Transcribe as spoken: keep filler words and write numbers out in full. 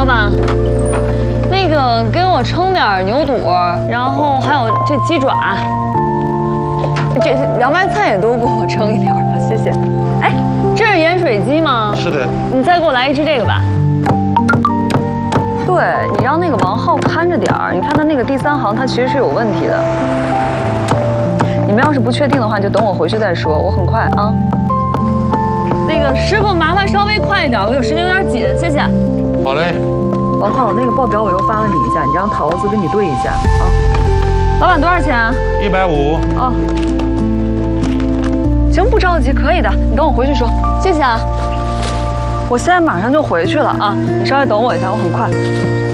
老板，那个给我称点牛肚，然后还有这鸡爪，这凉白菜也都给我称一点吧，谢谢。哎，这是盐水鸡吗？ 是的。你再给我来一只这个吧。对，你让那个王浩看着点儿，你看他那个第三行，他其实是有问题的。你们要是不确定的话，就等我回去再说，我很快啊。那个师傅，麻烦稍微快一点，我有时间有点紧，谢谢。 好嘞。 王浩，那个报表我又发了你一下，你让桃子跟你对一下啊。 老板多少钱？ 一百五。 哦。行，不着急，可以的，你等我回去说，谢谢啊。我现在马上就回去了啊，你稍微等我一下，我很快。